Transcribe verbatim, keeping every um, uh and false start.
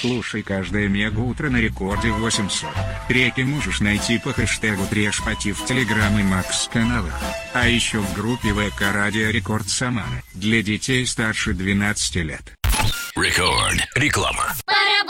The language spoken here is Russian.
Слушай каждое мега-утро на рекорде в восемьсот. Треки можешь найти по хэштегу Трешпати в Телеграм и Макс каналах. А еще в группе ВК Радио Рекорд Самара для детей старше двенадцати лет. Рекорд. Реклама.